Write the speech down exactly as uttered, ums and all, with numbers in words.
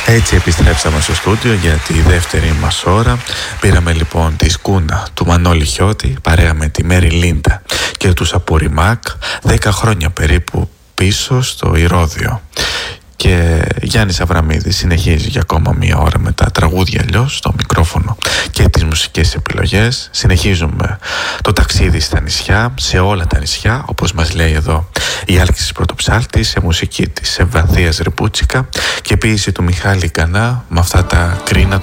Έτσι επιστρέψαμε στο στούντιο για τη δεύτερη μας ώρα. Πήραμε λοιπόν τη σκούνα του Μανώλη Χιώτη παρέα με τη Μέρι Λίντα και τους Αποριμάκ δέκα χρόνια περίπου πίσω στο Ηρώδειο. Και Γιάννης Αβραμίδης συνεχίζει για ακόμα μία ώρα με τα τραγούδια αλλιώς στο μικρόφωνο και τις μουσικές επιλογές. Συνεχίζουμε το ταξίδι στα νησιά, σε όλα τα νησιά, όπως μας λέει εδώ η Άλκησης Πρωτοψάλτη, σε μουσική της Ευβανδίας Ριπούτσικα και ποίηση του Μιχάλη Γκανά με αυτά τα κρίνα